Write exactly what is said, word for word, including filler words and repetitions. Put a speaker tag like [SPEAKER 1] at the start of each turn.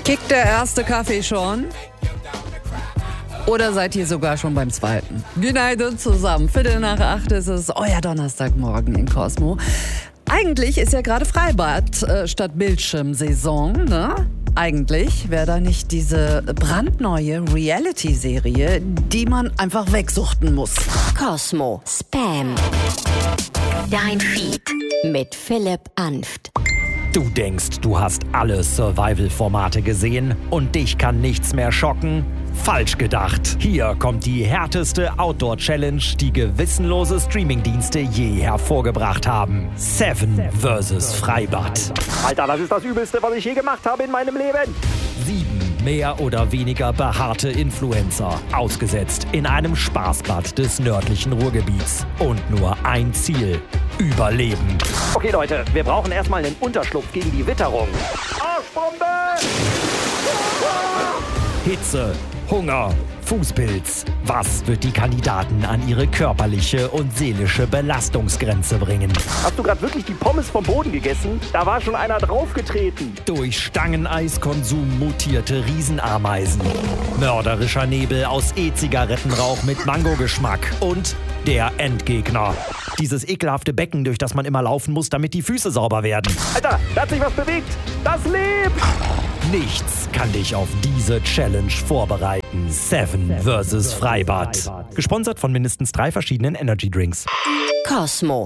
[SPEAKER 1] Kickt der erste Kaffee schon? Oder seid ihr sogar schon beim zweiten? Goneide zusammen. Viertel nach acht ist es, euer Donnerstagmorgen in Cosmo. Eigentlich ist ja gerade Freibad äh, statt Bildschirmsaison, ne? Eigentlich wäre da nicht diese brandneue Reality-Serie, die man einfach wegsuchten muss.
[SPEAKER 2] Cosmo Spam. Dein Feed mit Philipp Anft.
[SPEAKER 3] Du denkst, du hast alle Survival-Formate gesehen und dich kann nichts mehr schocken? Falsch gedacht. Hier kommt die härteste Outdoor-Challenge, die gewissenlose Streamingdienste je hervorgebracht haben. Seven versus Freibad.
[SPEAKER 4] Alter, das ist das Übelste, was ich je gemacht habe in meinem Leben.
[SPEAKER 3] Sieben mehr oder weniger behaarte Influencer, ausgesetzt in einem Spaßbad des nördlichen Ruhrgebiets. Und nur ein Ziel: Überleben.
[SPEAKER 4] Okay, Leute, wir brauchen erstmal einen Unterschlupf gegen die Witterung. Arschbombe!
[SPEAKER 3] Hitze, Hunger, Fußpilz. Was wird die Kandidaten an ihre körperliche und seelische Belastungsgrenze bringen?
[SPEAKER 4] Hast du gerade wirklich die Pommes vom Boden gegessen? Da war schon einer draufgetreten.
[SPEAKER 3] Durch Stangeneiskonsum mutierte Riesenameisen. Mörderischer Nebel aus E-Zigarettenrauch mit Mangogeschmack. Und der Endgegner. Dieses ekelhafte Becken, durch das man immer laufen muss, damit die Füße sauber werden.
[SPEAKER 4] Alter, da hat sich was bewegt. Das lebt!
[SPEAKER 3] Nichts kann dich auf diese Challenge vorbereiten. Seven versus Freibad. Gesponsert von mindestens drei verschiedenen Energy Drinks.
[SPEAKER 2] Cosmo